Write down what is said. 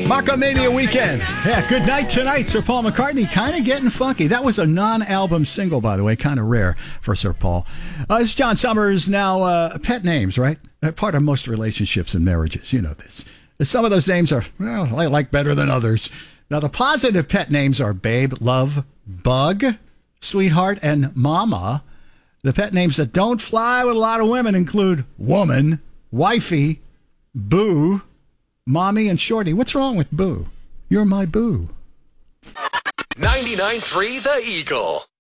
Marco-Mania weekend. Yeah, good night tonight, Sir Paul McCartney. Kind of getting funky. That was a non-album single, by the way. Kind of rare for Sir Paul. This is John Summers. Now, pet names, right? Part of most relationships and marriages. You know this. Some of those names are, well, I like better than others. Now, the positive pet names are Babe, Love, Bug, Sweetheart, and Mama. The pet names that don't fly with a lot of women include Woman, Wifey, Boo, Mommy, and Shorty. What's wrong with Boo? You're my boo. 99.3 The Eagle.